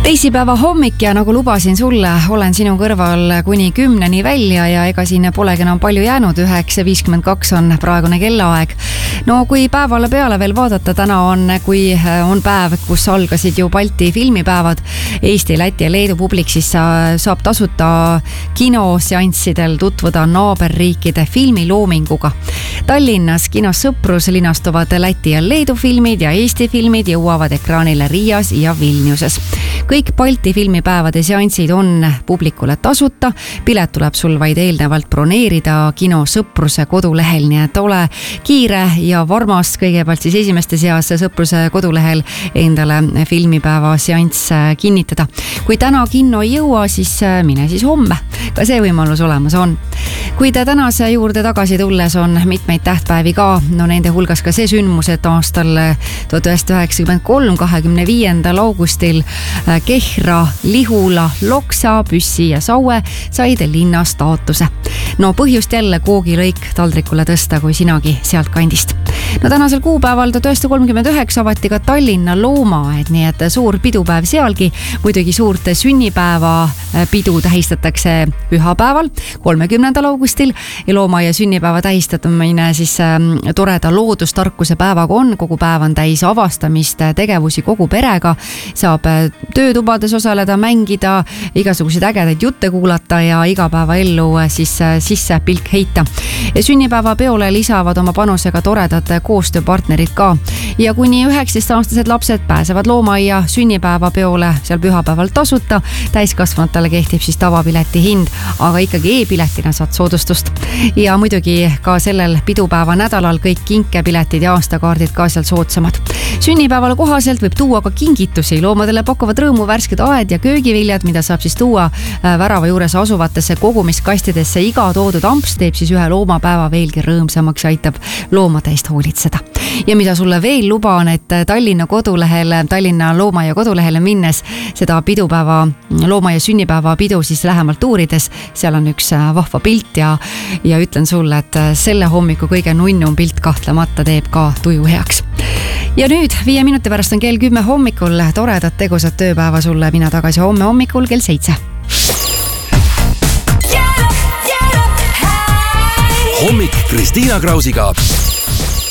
Teisipäeva hommik ja nagu lubasin sulle, olen sinu kõrval kuni 10 välja ja ega siin polegi enam palju jäänud, 9:52 on praegune kellaaeg. No kui päevale peale veel vaadata, täna kui on päev, kus algasid ju Balti filmipäevad, Eesti, Läti ja Leedu publik, siis saab tasuta kinoseanssidel tutvuda naaberriikide filmiloominguga. Tallinnas kinos Sõprus linastuvad Läti ja Leedu filmid ja Eesti filmid jõuavad ekraanile Riias ja Vilniuses. Kõik Balti filmipäevade seansid on publikule tasuta. Pilet tuleb sul vaid eelnevalt broneerida kino Sõpruse kodulehel, nii et ole kiire ja varmas kõigepealt siis esimeste seas Sõpruse kodulehel endale filmipäeva seanss kinnitada. Kui täna kinno ei jõua, siis mine siis homme. Ka see võimalus olemas on. Kui ta tänase juurde tagasi tulles on mitmeid tähtpäevi ka, no nende hulgas ka see sündmus, et aastal 1993, 25. augustil Kehra, Lihula, Loksa, Püssi ja Saue said linna staatuse. No põhjust jälle koogilõik taldrikule tõsta, kui sinagi sealt kandist. No tänasel kuupäeval 1939 avati ka Tallinna loomaaed, nii et suur pidupäev sealgi. Muidugi suurt sünnipäeva pidu tähistatakse pühapäeval, 30. augustil ja loomaaia sünnipäeva tähistatumine siis toreda loodustarkuse päevaga on. Kogu päev on täis avastamist, tegevusi kogu perega, saab töötubades osaleda, mängida, igasuguseid ägedaid jutte kuulata ja igapäevaellu siis sisse pilk heita. Ja sünnipäeva peole lisavad oma panusega toredad koostööpartnerid ka. Ja kuni 19-aastased lapsed pääsevad loomaaia sünnipäeva peole seal pühapäeval tasuta. Täiskasvanutele kehtib siis tavapileti hind, aga ikkagi e-piletina saad soodustust. Ja muidugi ka sellel pidupäeva nädalal kõik kinkepiletid ja aastakaardid ka seal soodsamad. Sünnipäevale kohaselt võib tuua ka kingitusi. Loomadele pakuvad rõõmu värsked aed ja köögiviljad, mida saab siis tuua värava juures asuvatesse kogumiskastidesse. Iga toodud amps teeb siis ühe loomapäeva veelgi rõõmsamaks ja aitab loomade eest hoolitseda. Ja mida sulle veel luban, et Tallinna loomaaia kodulehele minnes seda pidupäeva, loomaaia sünnipäeva pidu siis lähemalt uurides, seal on üks vahva pilt ja ütlen sulle, et selle hommiku kõige nunnum pilt kahtlemata teeb ka tuju heaks. Ja nüüd 5 minuti pärast on kell 10 hommikul. Toredat tegusat tööpäeva sulle, mina tagasi homme hommikul kell 7. Hommik Kristiina Krausiga.